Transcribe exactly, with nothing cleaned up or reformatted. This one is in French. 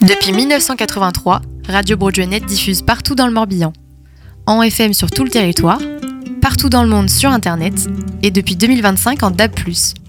Depuis mille neuf cent quatre-vingt-trois, Radio Broadway-Net diffuse partout dans le Morbihan, en F M sur tout le territoire, partout dans le monde sur Internet et depuis deux mille vingt-cinq en D A B plus.